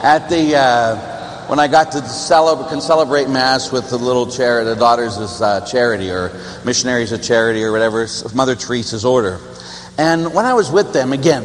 at the when I got to celebrate Mass with the little charity, the Daughters of Charity, or Missionaries of Charity, or whatever, Mother Teresa's order. And when I was with them, again,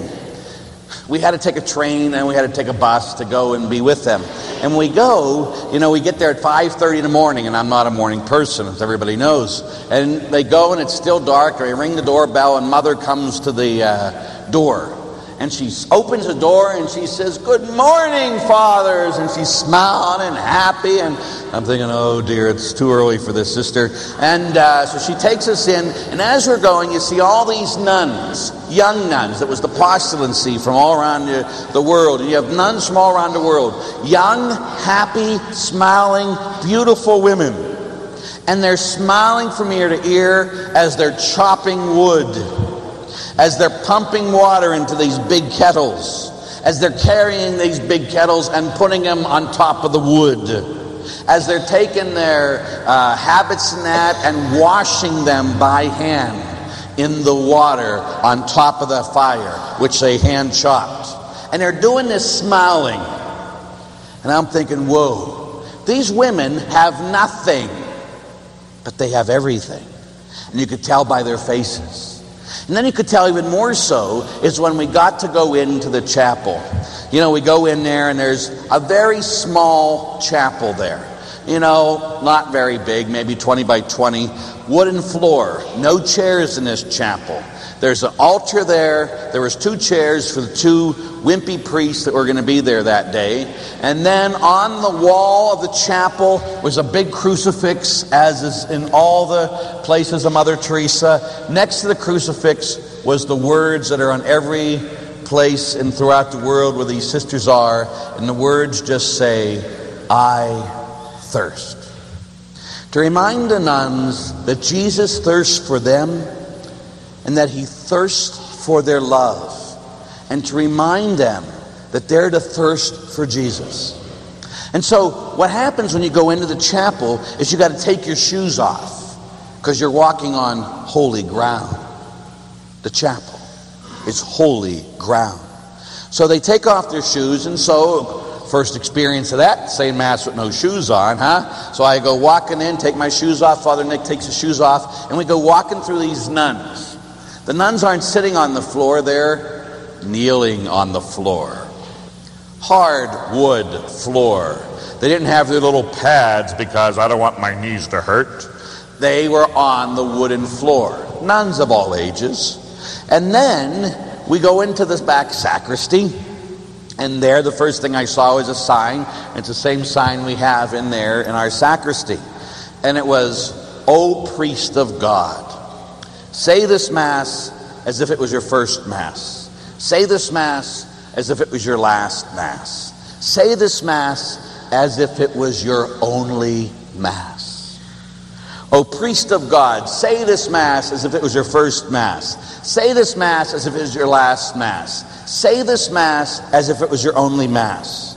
we had to take a train and we had to take a bus to go and be with them. And when we go, we get there at 5:30 in the morning, and I'm not a morning person, as everybody knows. And they go, and it's still dark, and they ring the doorbell, and Mother comes to the door. And she opens the door and she says, "Good morning, fathers." And she's smiling and happy. And I'm thinking, oh dear, it's too early for this, sister. And so she takes us in. And as we're going, you see all these nuns, young nuns. That was the postulancy from all around the world. And you have nuns from all around the world. Young, happy, smiling, beautiful women. And they're smiling from ear to ear as they're chopping wood, as they're pumping water into these big kettles, as they're carrying these big kettles and putting them on top of the wood, as they're taking their habits and that and washing them by hand in the water on top of the fire, which they hand chopped. And they're doing this smiling. And I'm thinking, whoa, these women have nothing, but they have everything. And you could tell by their faces. And then you could tell even more so is when we got to go into the chapel. We go in there and there's a very small chapel there. Not very big, maybe 20 by 20, wooden floor, no chairs in this chapel. There's an altar there. There was 2 chairs for the 2 wimpy priests that were going to be there that day. And then on the wall of the chapel was a big crucifix, as is in all the places of Mother Teresa. Next to the crucifix was the words that are on every place and throughout the world where these sisters are. And the words just say, "I thirst." To remind the nuns that Jesus thirsts for them, and that he thirsts for their love, and to remind them that they're to thirst for Jesus. And so what happens when you go into the chapel is you got to take your shoes off, because you're walking on holy ground. The chapel is holy ground. So they take off their shoes, and so first experience of that, saying Mass with no shoes on, huh? So I go walking in, take my shoes off, Father Nick takes his shoes off, and we go walking through these nuns. The nuns aren't sitting on the floor, they're kneeling on the floor. Hard wood floor. They didn't have their little pads because I don't want my knees to hurt. They were on the wooden floor. Nuns of all ages. And then we go into this back sacristy, and there the first thing I saw was a sign. It's the same sign we have in there in our sacristy. And it was, "O priest of God, say this Mass as if it was your first Mass. Say this Mass as if it was your last Mass. Say this Mass as if it was your only Mass. O priest of God, say this Mass as if it was your first Mass. Say this Mass as if it was your last Mass. Say this Mass as if it was your only Mass.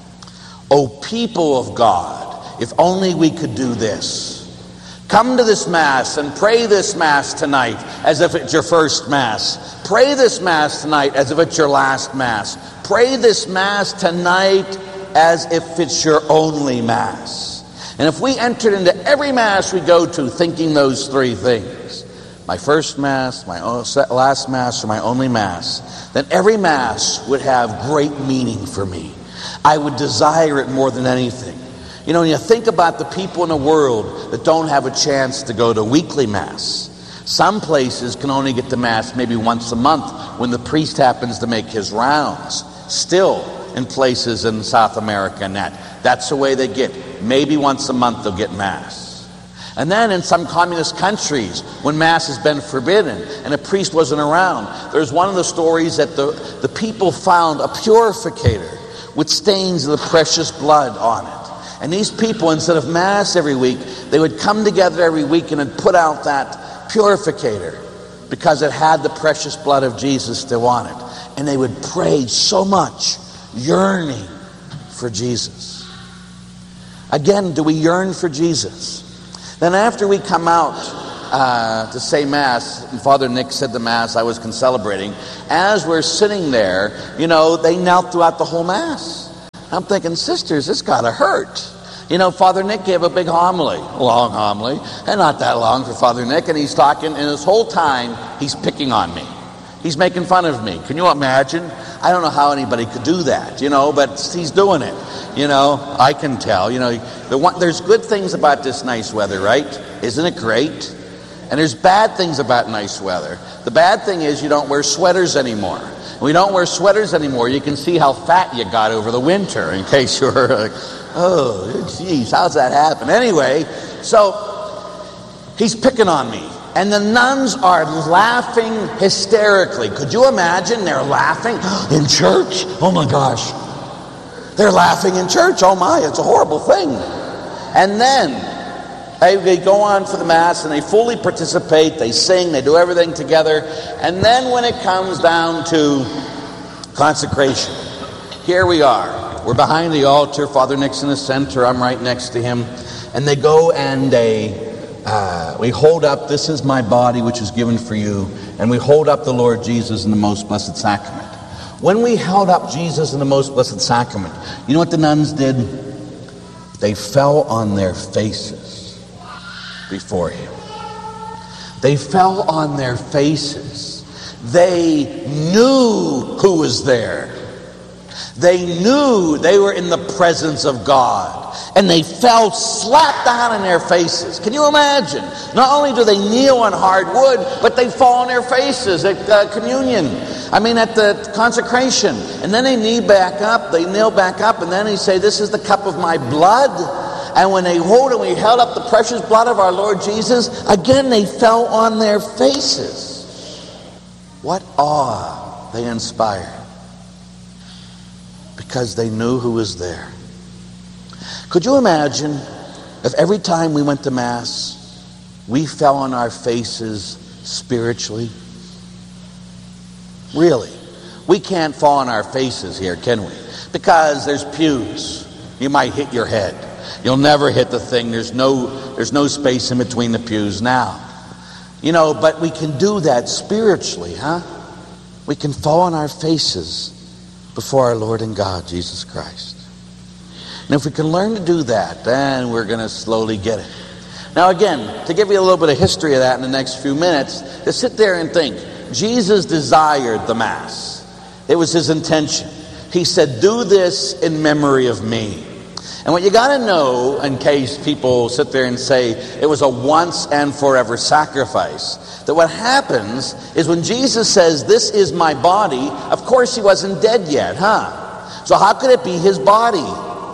O people of God, if only we could do this. Come to this Mass and pray this Mass tonight as if it's your first Mass. Pray this Mass tonight as if it's your last Mass. Pray this Mass tonight as if it's your only Mass." And if we entered into every Mass we go to thinking those 3 things, my first Mass, my last Mass, or my only Mass, then every Mass would have great meaning for me. I would desire it more than anything. When you think about the people in the world that don't have a chance to go to weekly Mass. Some places can only get to Mass maybe once a month when the priest happens to make his rounds. Still, in places in South America and that's the way they get. Maybe once a month they'll get Mass. And then in some communist countries, when Mass has been forbidden and a priest wasn't around, there's one of the stories that the people found a purificator with stains of the precious blood on it. And these people, instead of Mass every week, they would come together every week and would put out that purificator because it had the precious blood of Jesus still on it. And they would pray so much, yearning for Jesus. Again, do we yearn for Jesus? Then after we come out to say Mass, and Father Nick said the Mass I was celebrating, as we're sitting there, they knelt throughout the whole Mass. I'm thinking, sisters, this got to hurt. You know, Father Nick gave a big homily, a long homily, and not that long for Father Nick, and he's talking, and this whole time, he's picking on me. He's making fun of me. Can you imagine? I don't know how anybody could do that, you know, but he's doing it. You know, I can tell. You know, there's good things about this nice weather, right? Isn't it great? And there's bad things about nice weather. The bad thing is you don't wear sweaters anymore. When you don't wear sweaters anymore, you can see how fat you got over the winter, in case you were like, oh, geez, how's that happen? Anyway, so he's picking on me. And the nuns are laughing hysterically. Could you imagine? They're laughing in church? Oh my gosh. They're laughing in church. Oh my, it's a horrible thing. And then they go on for the Mass and they fully participate. They sing, they do everything together. And then when it comes down to consecration, here we are. We're behind the altar. Father Nick's in the center. I'm right next to him. And they go and we hold up, this is my body which is given for you. And we hold up the Lord Jesus in the most blessed sacrament. When we held up Jesus in the most blessed sacrament, you know what the nuns did? They fell on their faces before him. They fell on their faces. They knew who was there. They knew they were in the presence of God. And they fell slap down in their faces. Can you imagine? Not only do they kneel on hard wood, but they fall on their faces at communion. At the consecration. And then they kneel back up, and then they say, this is the cup of my blood. And when they hold and we held up the precious blood of our Lord Jesus, again they fell on their faces. What awe they inspired. Because they knew who was there. Could you imagine if every time we went to Mass, we fell on our faces spiritually? Really? We can't fall on our faces here, can we? Because there's pews. You might hit your head. You'll never hit the thing. There's no space in between the pews now. You know, but we can do that spiritually, huh? We can fall on our faces before our Lord and God, Jesus Christ. And if we can learn to do that, then we're going to slowly get it. Now again, to give you a little bit of history of that in the next few minutes, to sit there and think, Jesus desired the Mass. It was his intention. He said, do this in memory of me. And what you got to know, in case people sit there and say it was a once and forever sacrifice, that what happens is when Jesus says, this is my body, of course he wasn't dead yet, huh? So how could it be his body?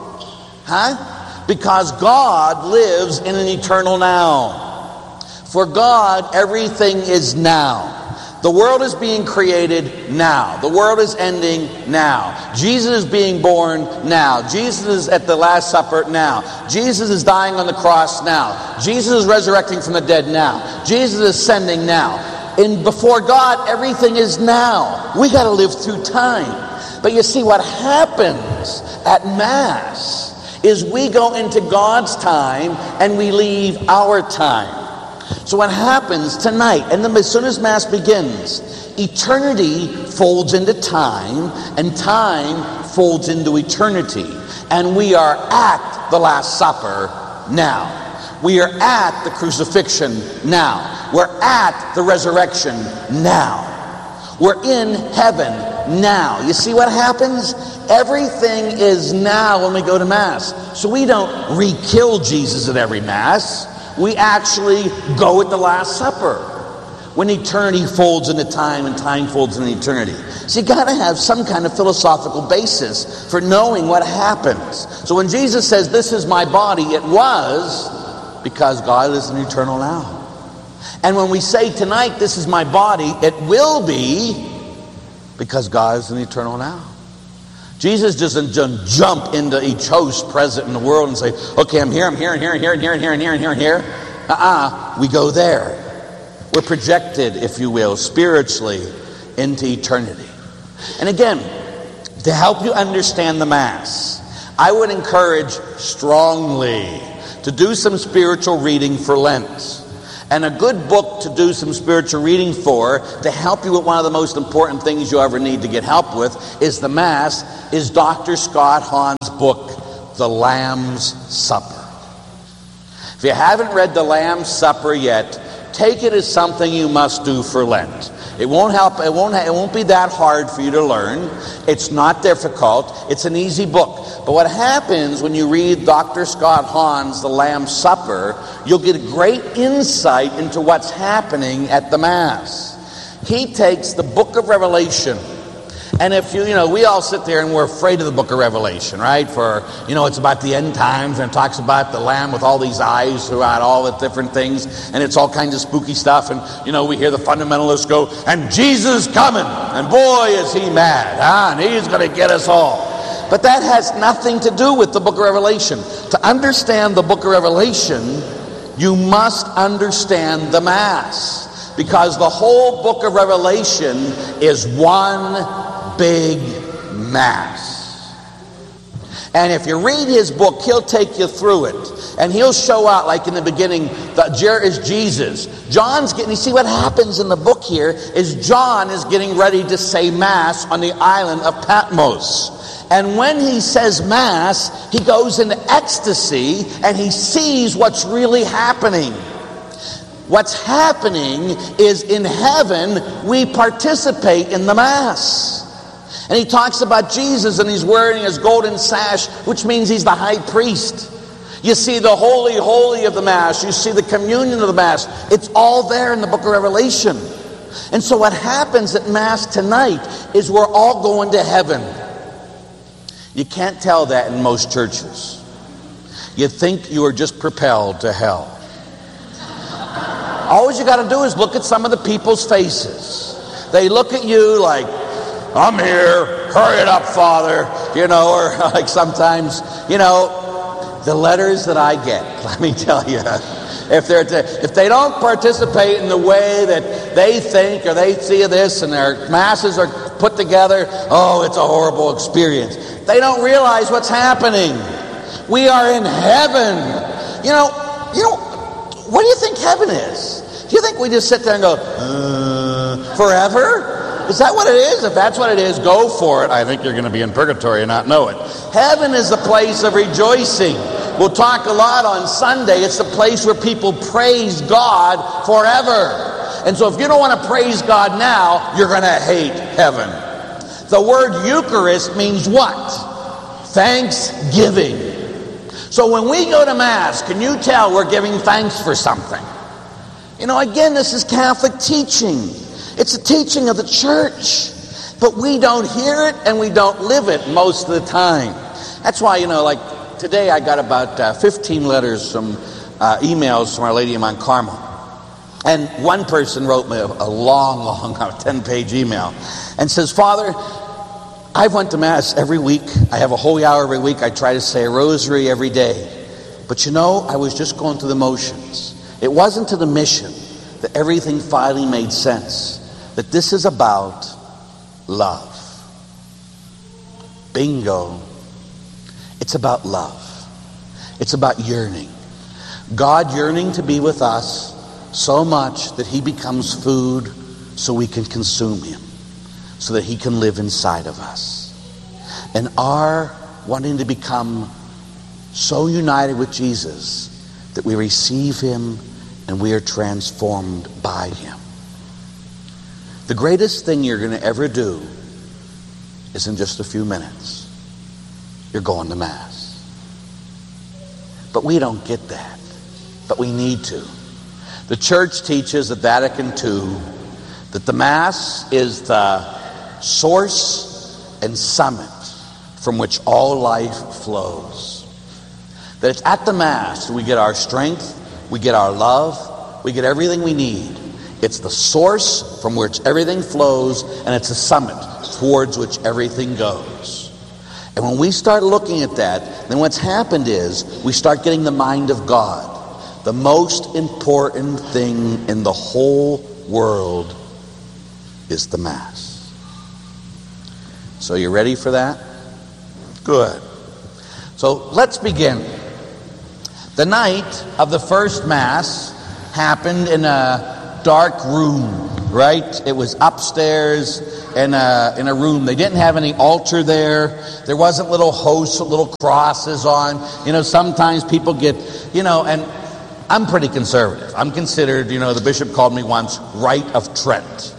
Huh? Because God lives in an eternal now. For God, everything is now. The world is being created now. The world is ending now. Jesus is being born now. Jesus is at the Last Supper now. Jesus is dying on the cross now. Jesus is resurrecting from the dead now. Jesus is ascending now. And before God, everything is now. We got to live through time. But you see, what happens at Mass is we go into God's time and we leave our time. So what happens tonight, and then as soon as Mass begins, eternity folds into time, and time folds into eternity. And we are at the Last Supper now. We are at the crucifixion now. We're at the resurrection now. We're in heaven now. You see what happens? Everything is now when we go to Mass. So we don't re-kill Jesus at every Mass. We actually go at the Last Supper when eternity folds into time and time folds into eternity. So you got to have some kind of philosophical basis for knowing what happens. So when Jesus says, this is my body, it was because God is an eternal now. And when we say tonight, this is my body, it will be because God is an eternal now. Jesus doesn't jump into each host present in the world and say, okay, I'm here, and here, and here, and here, and here, and here, and here, and here, and here. We go there. We're projected, if you will, spiritually into eternity. And again, to help you understand the Mass, I would encourage strongly to do some spiritual reading for Lent. And a good book to do some spiritual reading for, to help you with one of the most important things you ever need to get help with, is the Mass, is Dr. Scott Hahn's book, The Lamb's Supper. If you haven't read The Lamb's Supper yet, take it as something you must do for Lent. It won't help. It won't be that hard for you to learn. It's not difficult. It's an easy book. But what happens when you read Dr. Scott Hahn's The Lamb's Supper, you'll get a great insight into what's happening at the Mass. He takes the book of Revelation. And if we all sit there and we're afraid of the book of Revelation, right? For, it's about the end times, and it talks about the Lamb with all these eyes throughout all the different things, and it's all kinds of spooky stuff. And, we hear the fundamentalists go, and Jesus is coming, and boy, is he mad, and he's going to get us all. But that has nothing to do with the book of Revelation. To understand the book of Revelation, you must understand the Mass, because the whole book of Revelation is one big Mass. And if you read his book, he'll take you through it, and he'll show out, like in the beginning, that is Jesus. You see what happens in the book here is John is getting ready to say Mass on the island of Patmos. And when he says Mass, he goes into ecstasy and he sees what's really happening. What's happening is in heaven, we participate in the Mass. And he talks about Jesus, and he's wearing his golden sash, which means he's the high priest. You see the holy, holy of the Mass. You see the communion of the Mass. It's all there in the book of Revelation. And so what happens at Mass tonight is we're all going to heaven. You can't tell that in most churches. You think you are just propelled to hell. All you got to do is look at some of the people's faces. They look at you like, I'm here, hurry it up, Father, or like sometimes, the letters that I get, let me tell you, if they don't participate in the way that they think or they see this and their masses are put together, it's a horrible experience. They don't realize what's happening. We are in heaven. What do you think heaven is? Do you think we just sit there and go, forever? Is that what it is? If that's what it is, go for it. I think you're going to be in purgatory and not know it. Heaven is the place of rejoicing. We'll talk a lot on Sunday. It's the place where people praise God forever. And so if you don't want to praise God now, you're going to hate heaven. The word Eucharist means what? Thanksgiving. So when we go to Mass, can you tell we're giving thanks for something? Again, this is Catholic teaching. It's a teaching of the church. But we don't hear it and we don't live it most of the time. That's why, like today I got about 15 letters from emails from Our Lady of Mount Carmel. And one person wrote me a long 10-page email and says, Father, I went to Mass every week. I have a holy hour every week. I try to say a rosary every day. But I was just going through the motions. It wasn't to the mission that everything finally made sense. That this is about love. Bingo. It's about love. It's about yearning. God yearning to be with us so much that he becomes food so we can consume him, so that he can live inside of us. And our wanting to become so united with Jesus that we receive him and we are transformed by him. The greatest thing you're going to ever do is in just a few minutes. You're going to Mass. But we don't get that. But we need to. The Church teaches at Vatican II that the Mass is the source and summit from which all life flows. That it's at the Mass we get our strength, we get our love, we get everything we need. It's the source from which everything flows, and it's a summit towards which everything goes. And when we start looking at that, then what's happened is we start getting the mind of God. The most important thing in the whole world is the Mass. So you ready for that? Good. So let's begin. The night of the first Mass happened in a dark room, right? It was upstairs in a room. They didn't have any altar there. There wasn't little hosts with little crosses on. Sometimes people get, and I'm pretty conservative. I'm considered, the bishop called me once, Right of Trent.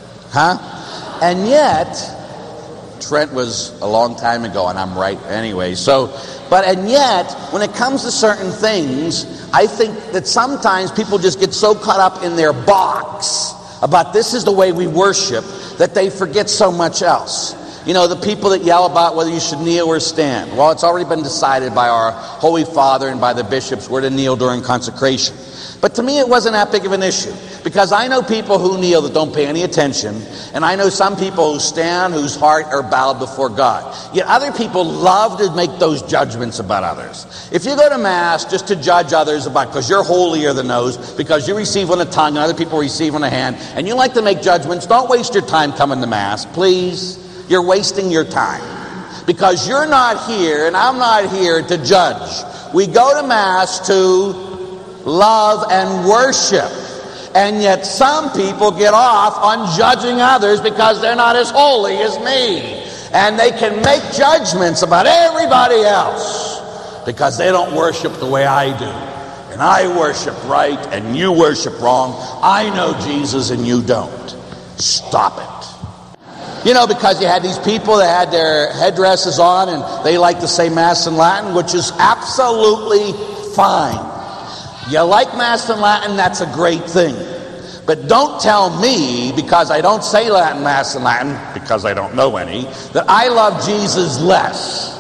And yet, Trent was a long time ago, and I'm right anyway. And yet, when it comes to certain things, I think that sometimes people just get so caught up in their box about this is the way we worship that they forget so much else. The people that yell about whether you should kneel or stand. Well, it's already been decided by our Holy Father and by the bishops we're to kneel during consecration. But to me, it wasn't that big of an issue, because I know people who kneel that don't pay any attention, and I know some people who stand whose heart are bowed before God. Yet other people love to make those judgments about others. If you go to Mass just to judge others about because you're holier than those, because you receive on the tongue and other people receive on the hand, and you like to make judgments, don't waste your time coming to Mass, please. You're wasting your time, because you're not here and I'm not here to judge. We go to Mass to love and worship. And yet some people get off on judging others because they're not as holy as me. And they can make judgments about everybody else because they don't worship the way I do. And I worship right and you worship wrong. I know Jesus and you don't. Stop it. Because you had these people that had their headdresses on and they like to say Mass in Latin, which is absolutely fine. You like Mass in Latin, that's a great thing. But don't tell me, because I don't say Latin Mass in Latin, because I don't know any, that I love Jesus less.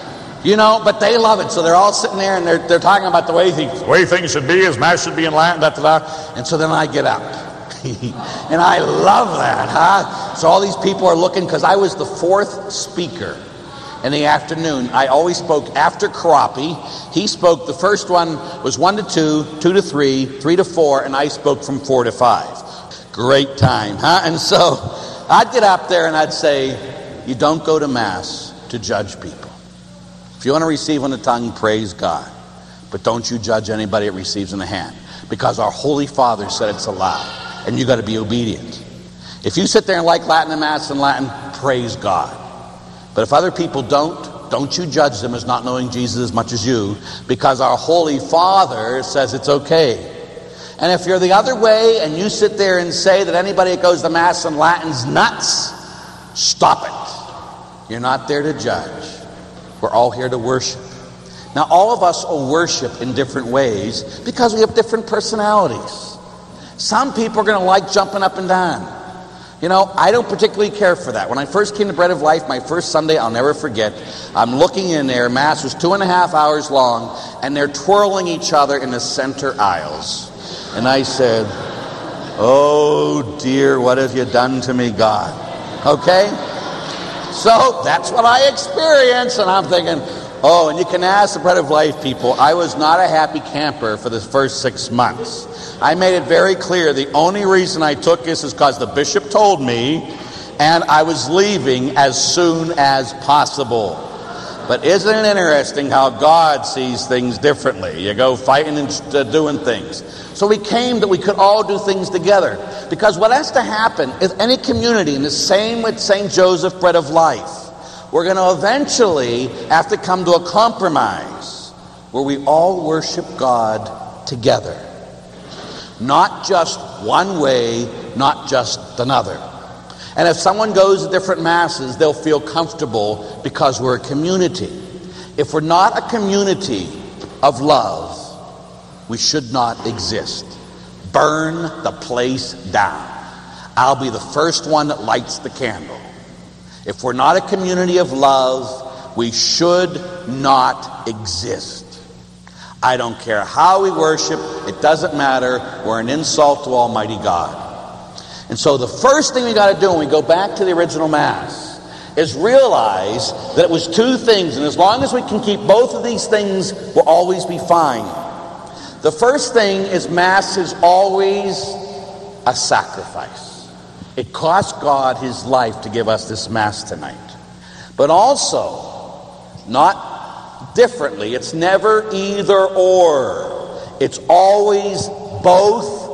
But they love it. So they're all sitting there and they're talking about the way things should be, as Mass should be in Latin, And so then I get up. And I love that, So all these people are looking, because I was the fourth speaker in the afternoon. I always spoke after Karapi. He spoke, the first one was 1 to 2, 2 to 3, 3 to 4, and I spoke from 4 to 5. Great time, And so I'd get up there and I'd say, you don't go to Mass to judge people. If you want to receive on the tongue, praise God. But don't you judge anybody that receives in the hand, because our Holy Father said it's allowed, and you got to be obedient. If you sit there and like Latin and Mass in Latin, praise God. But if other people don't you judge them as not knowing Jesus as much as you, because our Holy Father says it's okay. And if you're the other way and you sit there and say that anybody that goes to Mass in Latin's nuts, stop it. You're not there to judge. We're all here to worship. Now, all of us will worship in different ways because we have different personalities. Some people are going to like jumping up and down. I don't particularly care for that. When I first came to Bread of Life, my first Sunday, I'll never forget, I'm looking in there, Mass was 2.5 hours long, and they're twirling each other in the center aisles. And I said, oh dear, what have you done to me, God? Okay? So that's what I experienced, and I'm thinking, and you can ask the Bread of Life people, I was not a happy camper for the first 6 months. I made it very clear the only reason I took this is because the bishop told me, and I was leaving as soon as possible. But isn't it interesting how God sees things differently? You go fighting and doing things. So we came that we could all do things together. Because what has to happen is any community, and the same with St. Joseph Bread of Life, we're going to eventually have to come to a compromise where we all worship God together. Not just one way, not just another. And if someone goes to different Masses, they'll feel comfortable because we're a community. If we're not a community of love, we should not exist. Burn the place down. I'll be the first one that lights the candle. If we're not a community of love, we should not exist. I don't care how we worship, it doesn't matter. We're an insult to Almighty God. And so the first thing we got to do when we go back to the original Mass is realize that it was two things, and as long as we can keep both of these things, we'll always be fine. The first thing is Mass is always a sacrifice. It cost God his life to give us this Mass tonight. But also, not differently, it's never either or. It's always both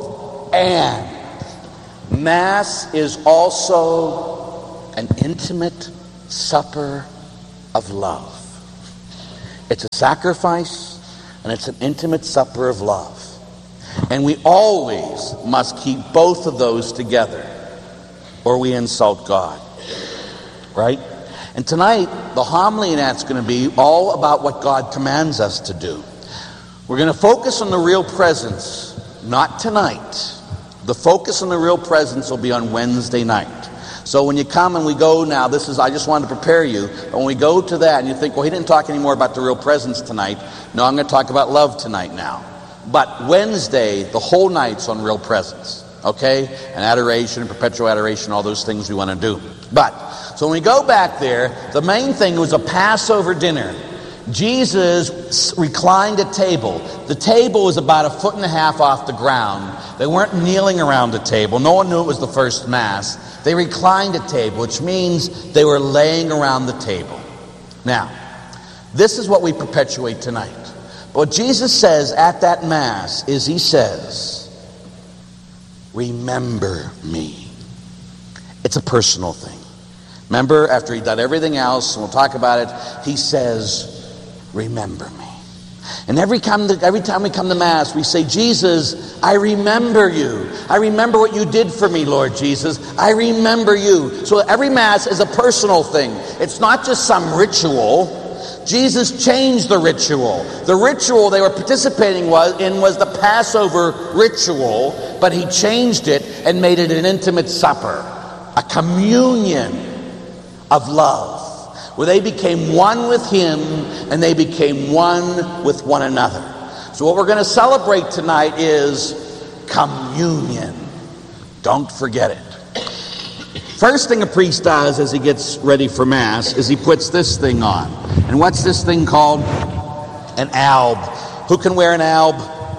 and Mass is also an intimate supper of love. It's a sacrifice, and it's an intimate supper of love. And we always must keep both of those together, or we insult God. Right? And tonight, the homily in that's going to be all about what God commands us to do. We're going to focus on the real presence, not tonight. The focus on the real presence will be on Wednesday night. So when you come and we go now, I just wanted to prepare you. But when we go to that and you think, well, he didn't talk anymore about the real presence tonight. No, I'm going to talk about love tonight now. But Wednesday, the whole night's on real presence. Okay? And adoration, perpetual adoration, all those things we want to do. So when we go back there, the main thing was a Passover dinner. Jesus reclined at table. The table was about 1.5 feet off the ground. They weren't kneeling around the table. No one knew it was the first Mass. They reclined at table, which means they were laying around the table. Now, this is what we perpetuate tonight. What Jesus says at that Mass is he says, remember me. It's a personal thing. Remember, after he done everything else, and we'll talk about it, he says, remember me. And every time we come to Mass, we say, Jesus, I remember you. I remember what you did for me, Lord Jesus. I remember you. So every Mass is a personal thing. It's not just some ritual. Jesus changed the ritual. The ritual they were participating was the Passover ritual, but he changed it and made it an intimate supper, a communion of love, where they became one with him and they became one with one another. So what we're going to celebrate tonight is communion. Don't forget it. First thing a priest does as he gets ready for Mass is he puts this thing on. And what's this thing called? An alb. Who can wear an alb?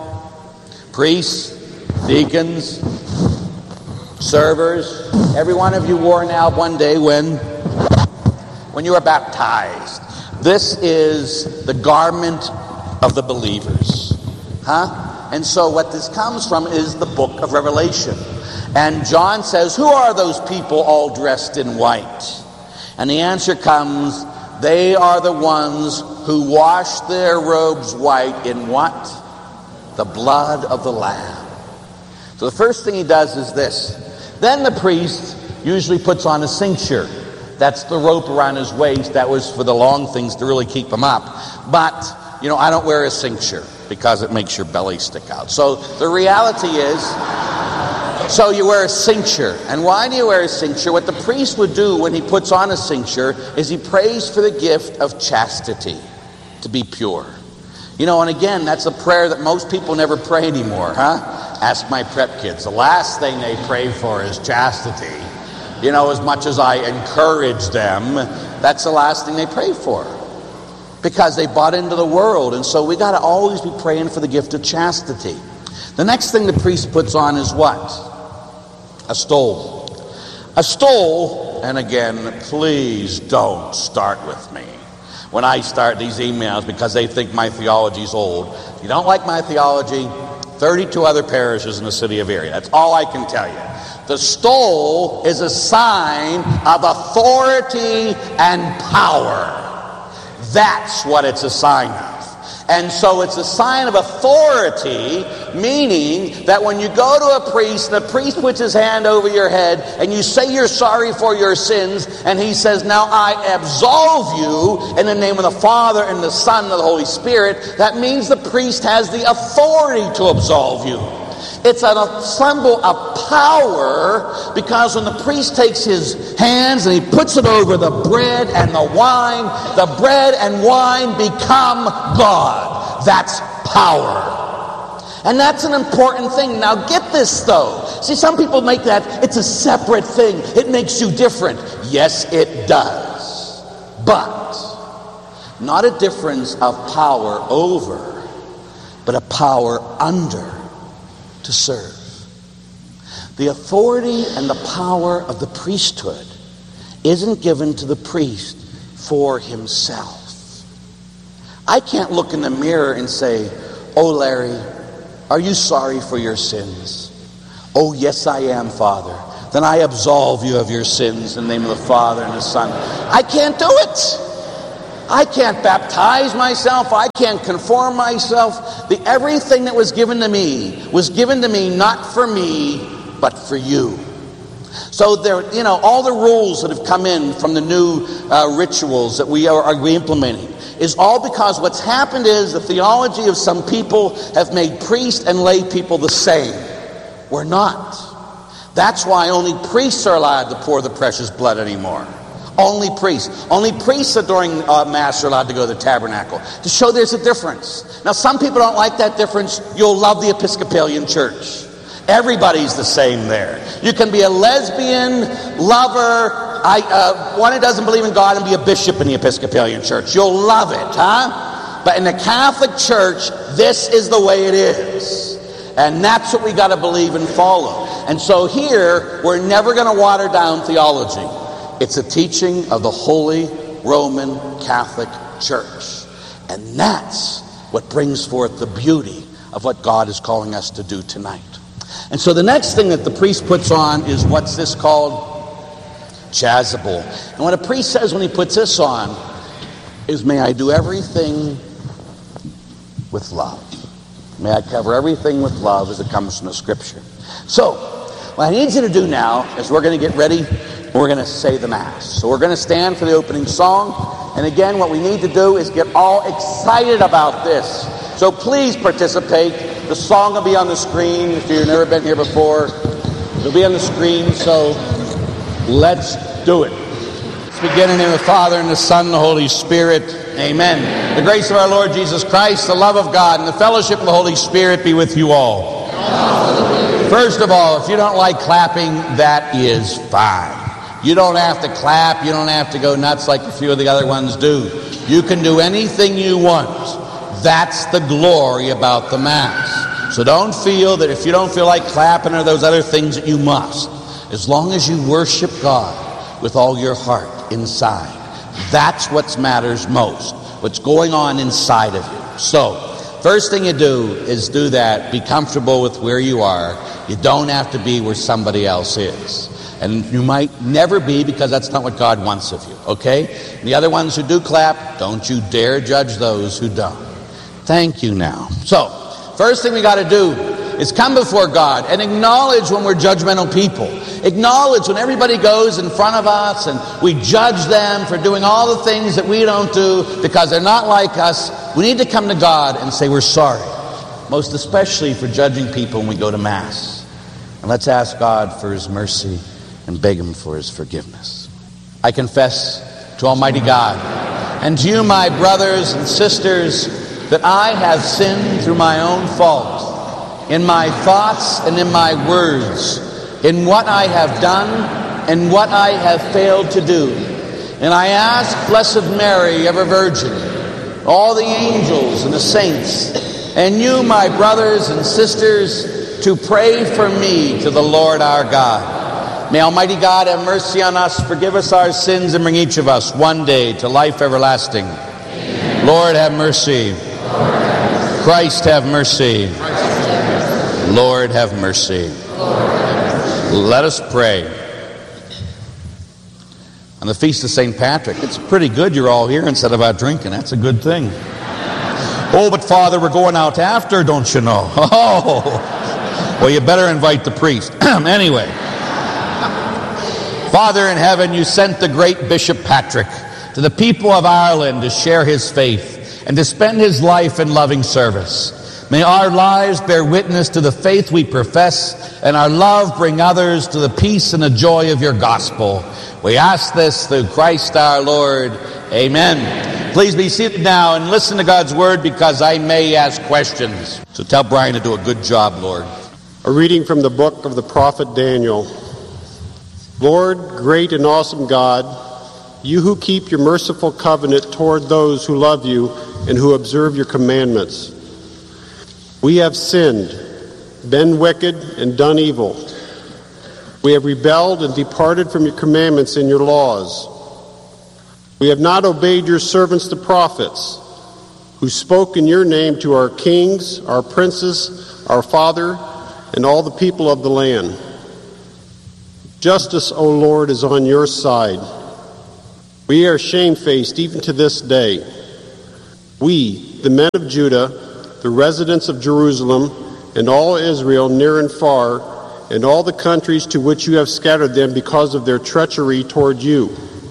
Priests, deacons, servers. Every one of you wore an alb one day when you were baptized. This is the garment of the believers. And so what this comes from is the book of Revelation. And John says, who are those people all dressed in white? And the answer comes, they are the ones who wash their robes white in what? The blood of the Lamb. So the first thing he does is this. Then the priest usually puts on a cincture. That's the rope around his waist. That was for the long things to really keep him up. But, I don't wear a cincture because it makes your belly stick out. So the reality is, so you wear a cincture. And why do you wear a cincture? What the priest would do when he puts on a cincture is he prays for the gift of chastity, to be pure. And again, that's a prayer that most people never pray anymore, Ask my prep kids. The last thing they pray for is chastity. As much as I encourage them, that's the last thing they pray for. Because they bought into the world. And so we got to always be praying for the gift of chastity. The next thing the priest puts on is what? A stole. A stole, and again, please don't start with me when I start these emails because they think my theology's old. If you don't like my theology, 32 other parishes in the city of Erie. That's all I can tell you. The stole is a sign of authority and power. That's what it's a sign of. And so it's a sign of authority, meaning that when you go to a priest, and the priest puts his hand over your head, and you say you're sorry for your sins, and he says, now I absolve you in the name of the Father and the Son and the Holy Spirit, that means the priest has the authority to absolve you. It's a symbol of power, because when the priest takes his hands and he puts it over the bread and the bread and wine become God. That's power. And that's an important thing. Now get this though. See, some people make that, it's a separate thing. It makes you different. Yes, it does. But not a difference of power over, but a power under. To serve. The authority and the power of the priesthood isn't given to the priest for himself. I can't look in the mirror and say, oh Larry, are you sorry for your sins? Oh, yes, I am, Father. Then I absolve you of your sins in the name of the Father and the Son. I can't do it. I can't baptize myself. I can't conform myself. Everything that was given to me not for me, but for you. So there, all the rules that have come in from the new rituals that we are implementing is all because what's happened is the theology of some people have made priest and lay people the same. We're not. That's why only priests are allowed to pour the precious blood anymore. Only priests. Only priests that during Mass are allowed to go to the tabernacle, to show there's a difference. Now, some people don't like that difference. You'll love the Episcopalian Church. Everybody's the same there. You can be a lesbian, lover, one who doesn't believe in God, and be a bishop in the Episcopalian Church. You'll love it, huh? But in the Catholic Church, this is the way it is. And that's what we got to believe and follow. And so here, we're never going to water down theology. It's a teaching of the Holy Roman Catholic Church. And that's what brings forth the beauty of what God is calling us to do tonight. And so the next thing that the priest puts on is what's this called? Chasuble. And what a priest says when he puts this on is, may I do everything with love. May I cover everything with love as it comes from the Scripture. So, what I need you to do now is we're going to get ready and we're going to say the Mass. So we're going to stand for the opening song. And again, what we need to do is get all excited about this. So please participate. The song will be on the screen. If you've never been here before, it'll be on the screen. So let's do it. Let's begin in the name of the Father and the Son and the Holy Spirit. Amen. The grace of our Lord Jesus Christ, the love of God, and the fellowship of the Holy Spirit be with you all. First of all, if you don't like clapping, that is fine. You don't have to clap. You don't have to go nuts like a few of the other ones do. You can do anything you want. That's the glory about the Mass. So don't feel that if you don't feel like clapping or those other things that you must. As long as you worship God with all your heart inside. That's what matters most. What's going on inside of you. So, first thing you do is do that. Be comfortable with where you are. You don't have to be where somebody else is. And you might never be, because that's not what God wants of you. Okay? And the other ones who do clap, don't you dare judge those who don't. Thank you now. So, first thing we got to do is come before God and acknowledge when we're judgmental people. Acknowledge when everybody goes in front of us and we judge them for doing all the things that we don't do because they're not like us. We need to come to God and say we're sorry. Most especially for judging people when we go to Mass. And let's ask God for His mercy and beg Him for His forgiveness. I confess to Almighty God and to you, my brothers and sisters, that I have sinned through my own fault, in my thoughts and in my words, in what I have done and what I have failed to do. And I ask Blessed Mary, ever Virgin, all the angels and the saints, and you, my brothers and sisters, to pray for me to the Lord our God. May Almighty God have mercy on us, forgive us our sins, and bring each of us one day to life everlasting. Amen. Lord, have mercy. Christ have mercy. Lord have mercy. Let us pray. On the Feast of St. Patrick, it's pretty good you're all here instead of out drinking. That's a good thing. Oh, but Father, we're going out after, don't you know? Oh, well, you better invite the priest. Anyway. Father in heaven, you sent the great Bishop Patrick to the people of Ireland to share his faith and to spend his life in loving service. May our lives bear witness to the faith we profess, and our love bring others to the peace and the joy of your gospel. We ask this through Christ our Lord. Amen. Please be seated now and listen to God's word, because I may ask questions. So tell Brian to do a good job, Lord. A reading from the book of the prophet Daniel. Lord, great and awesome God, you who keep your merciful covenant toward those who love you and who observe your commandments. We have sinned, been wicked, and done evil. We have rebelled and departed from your commandments and your laws. We have not obeyed your servants the prophets, who spoke in your name to our kings, our princes, our father, and all the people of the land. Justice, O Lord, is on your side. We are shamefaced even to this day. We, the men of Judah, the residents of Jerusalem, and all Israel, near and far, and all the countries to which you have scattered them because of their treachery toward you.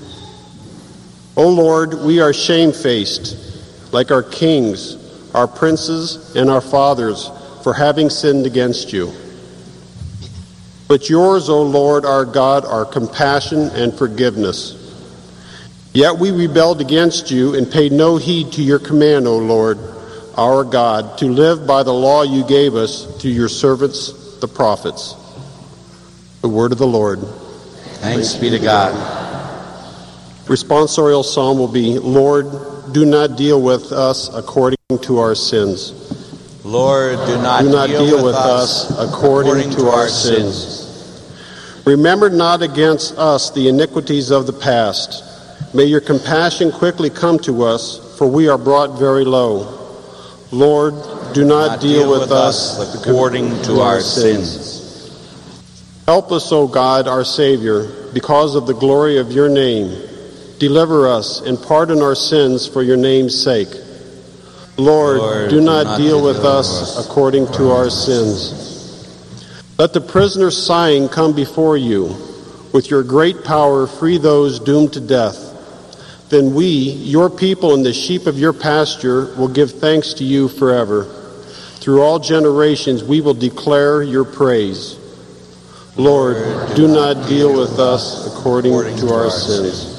O Lord, we are shamefaced, like our kings, our princes, and our fathers, for having sinned against you. But yours, O Lord, our God, are compassion and forgiveness. Yet we rebelled against you and paid no heed to your command, O Lord, our God, to live by the law you gave us through your servants, the prophets. The word of the Lord. Thanks be to God. Responsorial psalm will be, Lord, do not deal with us according to our sins. Lord, do not deal with us according to our sins. Remember not against us the iniquities of the past. May your compassion quickly come to us, for we are brought very low. Lord, do not deal with us according to our sins. Help us, O God, our Savior, because of the glory of your name. Deliver us and pardon our sins for your name's sake. Lord, do not deal with us according to our sins. Let the prisoners sighing come before you. With your great power, free those doomed to death. Then we, your people and the sheep of your pasture, will give thanks to you forever. Through all generations we will declare your praise. Lord, do not deal with us according to our sins.